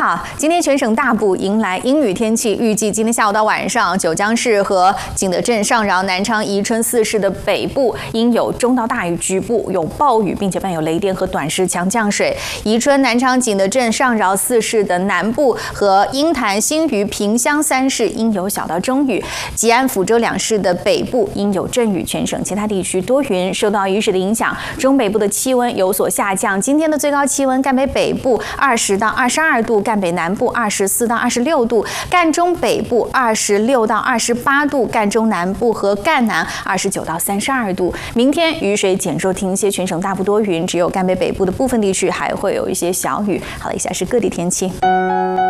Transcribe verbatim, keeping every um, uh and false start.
好，今天全省大部迎来阴雨天气，预计今天下午到晚上，九江市和景德镇、上饶、南昌、宜春四市的北部应有中到大雨，局部有暴雨，并且伴有雷电和短时强降水。宜春、南昌、景德镇、上饶四市的南部和鹰潭、新余、萍乡三市应有小到中雨。吉安、抚州两市的北部应有阵雨，全省其他地区多云。受到雨水的影响，中北部的气温有所下降。今天的最高气温，赣北北部二十到二十二度，赣北南部二十四到二十六度，赣中北部二十六到二十八度，赣中南部和赣南二十九到三十二度。明天雨水减弱停歇，全省大部多云，只有赣北北部的部分地区还会有一些小雨。好了，以下是各地天气。